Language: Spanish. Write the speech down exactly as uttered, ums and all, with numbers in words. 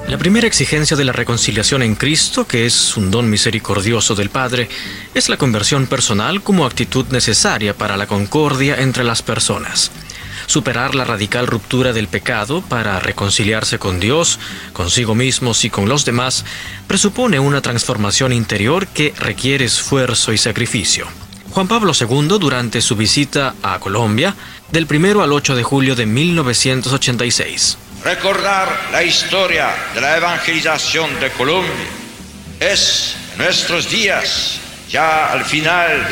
La primera exigencia de la reconciliación en Cristo, que es un don misericordioso del Padre, es la conversión personal como actitud necesaria para la concordia entre las personas. Superar la radical ruptura del pecado para reconciliarse con Dios, consigo mismos y con los demás, presupone una transformación interior que requiere esfuerzo y sacrificio. Juan Pablo segundo, durante su visita a Colombia, del primero al ocho de julio de mil novecientos ochenta y seis. Recordar la historia de la evangelización de Colombia es, en nuestros días, ya al final